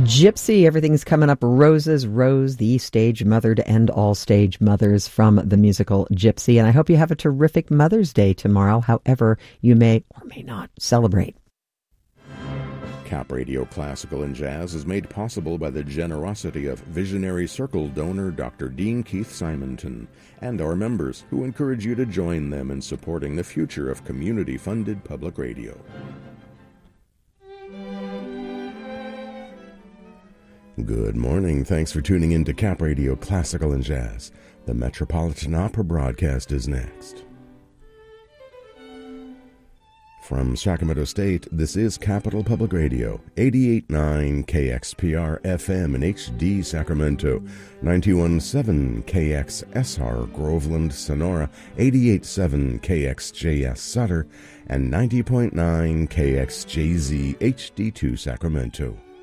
Gypsy, everything's coming up roses. Rose, the stage mother to end all stage mothers from the musical Gypsy. And I hope you have a terrific Mother's Day tomorrow, however you may or may not celebrate. Cap Radio Classical and Jazz is made possible by the generosity of visionary Circle donor Dr. Dean Keith Simonton and our members, who encourage you to join them in supporting the future of community-funded public radio. Good morning. Thanks for tuning in to Cap Radio Classical and Jazz. The Metropolitan Opera broadcast is next. From Sacramento State, this is Capital Public Radio, 88.9 KXPR FM in HD Sacramento, 91.7 KXSR Groveland, Sonora, 88.7 KXJS Sutter, and 90.9 KXJZ HD2 Sacramento.